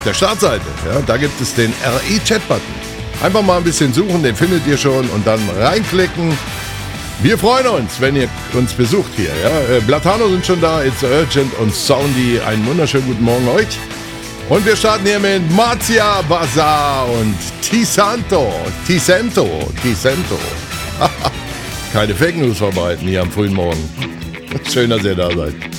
der Startseite. Ja, da gibt es den RI-Chat-Button. Einfach mal ein bisschen suchen, den findet ihr schon und dann reinklicken. Wir freuen uns, wenn ihr uns besucht hier. Ja. Blatano sind schon da, It's Urgent und Soundy. Einen wunderschönen guten Morgen euch. Und wir starten hier mit Marzia Bazaar und Ticento. Keine Fake News verbreiten hier am frühen Morgen. Schön, dass ihr da seid.